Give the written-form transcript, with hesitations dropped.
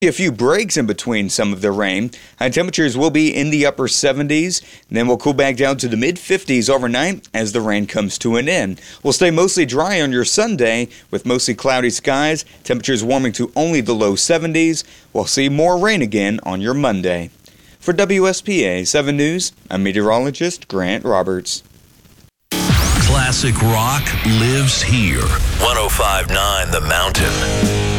A few breaks in between some of the rain. High temperatures will be in the upper 70s, and then we'll cool back down to the mid-50s overnight as the rain comes to an end. We'll stay mostly dry on your Sunday with mostly cloudy skies, temperatures warming to only the low 70s. We'll see more rain again on your Monday. For WSPA 7 News, I'm meteorologist Grant Roberts. Classic rock lives here. 105.9 The Mountain.